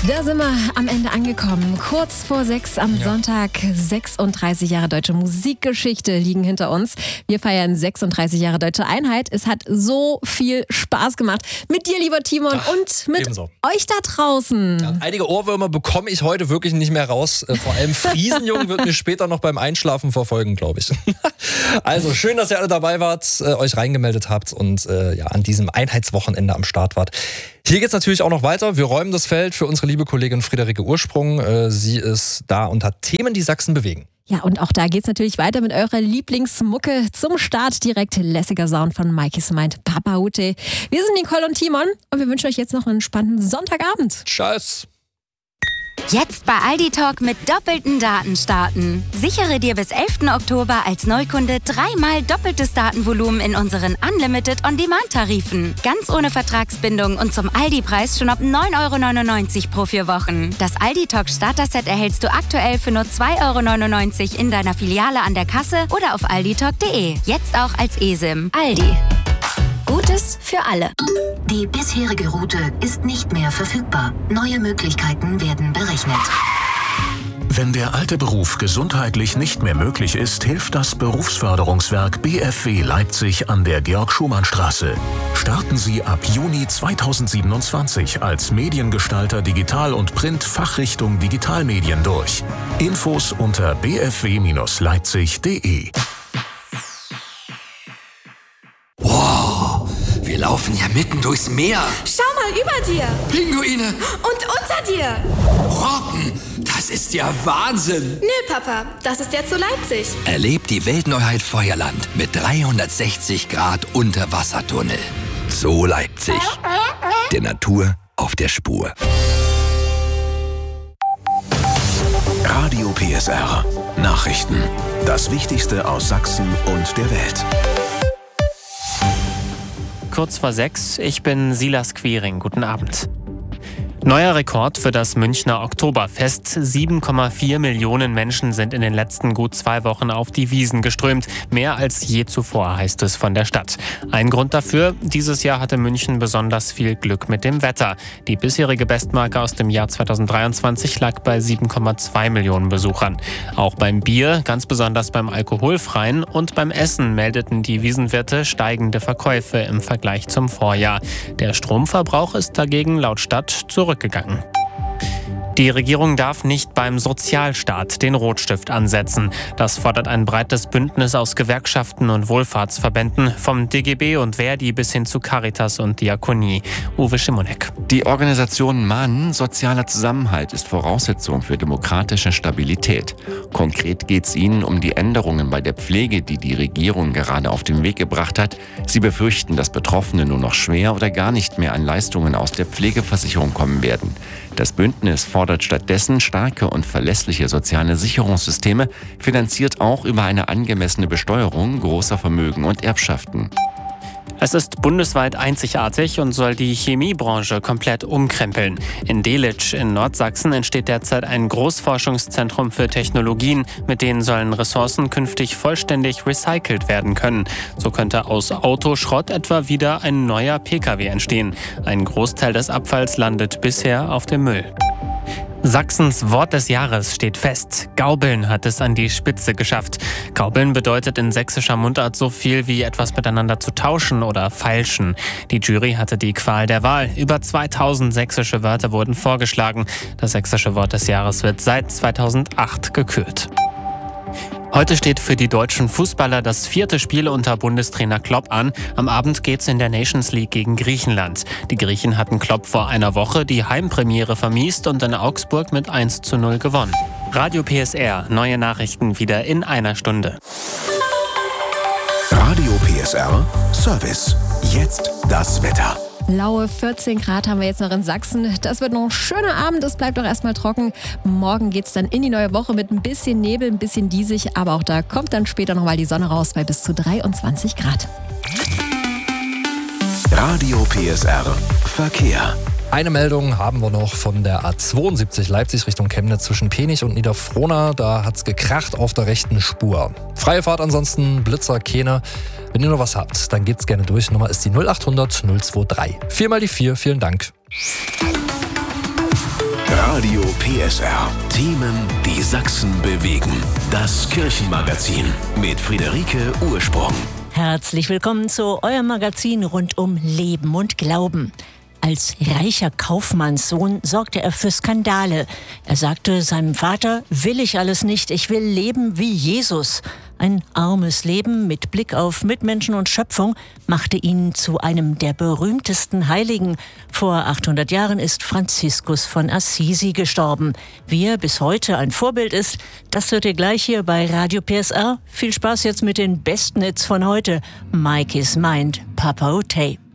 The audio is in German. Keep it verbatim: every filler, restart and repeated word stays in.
Da sind wir am Ende angekommen. Kurz vor sechs am ja. Sonntag. sechsunddreißig Jahre deutsche Musikgeschichte liegen hinter uns. Wir feiern sechsunddreißig Jahre deutsche Einheit. Es hat so viel Spaß gemacht. Mit dir, lieber Timon, Ach, und mit ebenso. Euch da draußen. Ja, einige Ohrwürmer bekomme ich heute wirklich nicht mehr raus. Vor allem Friesenjung wird mir später noch beim Einschlafen verfolgen, glaube ich. Also schön, dass ihr alle dabei wart, äh, euch reingemeldet habt und äh, ja, an diesem Einheitswochenende am Start wart. Hier geht es natürlich auch noch weiter. Wir räumen das Feld für unsere liebe Kollegin Friederike Ursprung. Äh, sie ist da und hat Themen, die Sachsen bewegen. Ja, und auch da geht's natürlich weiter mit eurer Lieblingsmucke. Zum Start direkt lässiger Sound von Mikey's Mind, Papa Ute. Wir sind Nicole und Timon und wir wünschen euch jetzt noch einen spannenden Sonntagabend. Tschüss. Jetzt bei Aldi Talk mit doppelten Daten starten. Sichere dir bis elften Oktober als Neukunde dreimal doppeltes Datenvolumen in unseren Unlimited On-Demand-Tarifen. Ganz ohne Vertragsbindung und zum Aldi-Preis schon ab neun Euro neunundneunzig pro vier Wochen. Das Aldi Talk Starter-Set erhältst du aktuell für nur zwei Euro neunundneunzig in deiner Filiale an der Kasse oder auf alditalk punkt de. Jetzt auch als eSIM. Aldi. Gutes für alle. Die bisherige Route ist nicht mehr verfügbar. Neue Möglichkeiten werden berechnet. Wenn der alte Beruf gesundheitlich nicht mehr möglich ist, hilft das Berufsförderungswerk B F W Leipzig an der Georg-Schumann-Straße. Starten Sie ab Juni zweitausendsiebenundzwanzig als Mediengestalter Digital und Print Fachrichtung Digitalmedien durch. Infos unter b f w Bindestrich leipzig punkt de. Wow, wir laufen ja mitten durchs Meer. Schau mal über dir. Pinguine. Und unter dir. Robben, das ist ja Wahnsinn. Nö, Papa, das ist ja zu Leipzig. Erlebt die Weltneuheit Feuerland mit dreihundertsechzig Grad Unterwassertunnel. So Leipzig. Der Natur auf der Spur. Radio P S R. Nachrichten. Das Wichtigste aus Sachsen und der Welt. Kurz vor sechs, ich bin Silas Quiring. Guten Abend. Neuer Rekord für das Münchner Oktoberfest. sieben Komma vier Millionen Menschen sind in den letzten gut zwei Wochen auf die Wiesn geströmt. Mehr als je zuvor, heißt es von der Stadt. Ein Grund dafür, dieses Jahr hatte München besonders viel Glück mit dem Wetter. Die bisherige Bestmarke aus dem Jahr zweitausenddreiundzwanzig lag bei sieben Komma zwei Millionen Besuchern. Auch beim Bier, ganz besonders beim Alkoholfreien und beim Essen meldeten die Wiesnwirte steigende Verkäufe im Vergleich zum Vorjahr. Der Stromverbrauch ist dagegen laut Stadt zurückgegangen. Die Regierung darf nicht beim Sozialstaat den Rotstift ansetzen. Das fordert ein breites Bündnis aus Gewerkschaften und Wohlfahrtsverbänden, vom D G B und Verdi bis hin zu Caritas und Diakonie. Uwe Schimonek. Die Organisation mahnen, sozialer Zusammenhalt ist Voraussetzung für demokratische Stabilität. Konkret geht es ihnen um die Änderungen bei der Pflege, die die Regierung gerade auf den Weg gebracht hat. Sie befürchten, dass Betroffene nur noch schwer oder gar nicht mehr an Leistungen aus der Pflegeversicherung kommen werden. Das Bündnis fordert stattdessen starke und verlässliche soziale Sicherungssysteme, finanziert auch über eine angemessene Besteuerung großer Vermögen und Erbschaften. Es ist bundesweit einzigartig und soll die Chemiebranche komplett umkrempeln. In Delitzsch in Nordsachsen entsteht derzeit ein Großforschungszentrum für Technologien, mit denen sollen Ressourcen künftig vollständig recycelt werden können. So könnte aus Autoschrott etwa wieder ein neuer Pkw entstehen. Ein Großteil des Abfalls landet bisher auf dem Müll. Sachsens Wort des Jahres steht fest. Gaubeln hat es an die Spitze geschafft. Gaubeln bedeutet in sächsischer Mundart so viel wie etwas miteinander zu tauschen oder feilschen. Die Jury hatte die Qual der Wahl. Über zweitausend sächsische Wörter wurden vorgeschlagen. Das sächsische Wort des Jahres wird seit zweitausendacht gekürt. Heute steht für die deutschen Fußballer das vierte Spiel unter Bundestrainer Klopp an. Am Abend geht's in der Nations League gegen Griechenland. Die Griechen hatten Klopp vor einer Woche die Heimpremiere vermiest und in Augsburg mit eins zu null gewonnen. Radio P S R, neue Nachrichten wieder in einer Stunde. Radio P S R Service. Jetzt das Wetter. Laue vierzehn Grad haben wir jetzt noch in Sachsen. Das wird noch ein schöner Abend, es bleibt doch erstmal trocken. Morgen geht's dann in die neue Woche mit ein bisschen Nebel, ein bisschen diesig, aber auch da kommt dann später nochmal die Sonne raus bei bis zu dreiundzwanzig Grad. Radio P S R Verkehr. Eine Meldung haben wir noch von der A zweiundsiebzig Leipzig Richtung Chemnitz zwischen Penich und Niederfrohna. Da hat's gekracht auf der rechten Spur. Freie Fahrt ansonsten, Blitzer, keine. Wenn ihr noch was habt, dann gebt's gerne durch. Nummer ist die null achthundert null zwei drei. Viermal die vier, vielen Dank. P S R. Themen, die Sachsen bewegen. Das Kirchenmagazin mit Friederike Ursprung. Herzlich willkommen zu eurem Magazin rund um Leben und Glauben. Als reicher Kaufmannssohn sorgte er für Skandale. Er sagte seinem Vater, will ich alles nicht, ich will leben wie Jesus. Ein armes Leben mit Blick auf Mitmenschen und Schöpfung machte ihn zu einem der berühmtesten Heiligen. Vor achthundert Jahren ist Franziskus von Assisi gestorben. Wie er bis heute ein Vorbild ist, das hört ihr gleich hier bei Radio P S R. Viel Spaß jetzt mit den besten Hits von heute. Mike is Mind, Papa Otey.